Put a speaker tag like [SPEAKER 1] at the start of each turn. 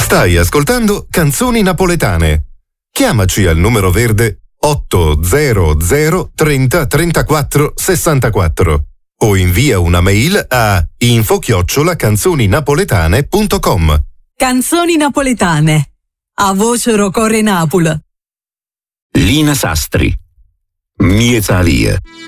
[SPEAKER 1] Stai ascoltando Canzoni Napoletane. Chiamaci al numero verde 800 30 34 64 o invia una mail a info@canzoninapoletane.com.
[SPEAKER 2] Canzoni Napoletane. A voce rocore Napoli.
[SPEAKER 3] Lina Sastri. Miezza Alia.